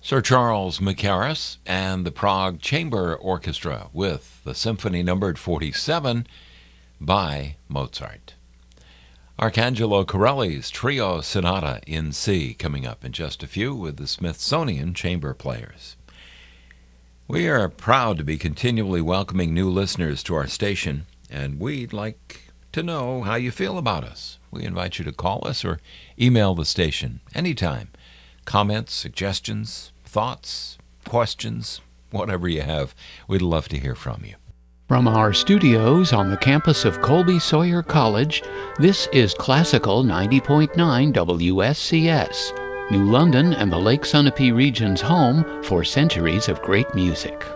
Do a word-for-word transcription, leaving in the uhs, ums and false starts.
Sir Charles Mackerras and the Prague Chamber Orchestra with the Symphony Numbered forty-seven by Mozart. Arcangelo Corelli's Trio Sonata in C coming up in just a few with the Smithsonian Chamber Players. We are proud to be continually welcoming new listeners to our station, and we'd like to know how you feel about us. We invite you to call us or email the station anytime. Comments, suggestions, thoughts, questions, whatever you have, we'd love to hear from you. From our studios on the campus of Colby Sawyer College, this is Classical ninety point nine W S C S, New London and the Lake Sunapee region's home for centuries of great music.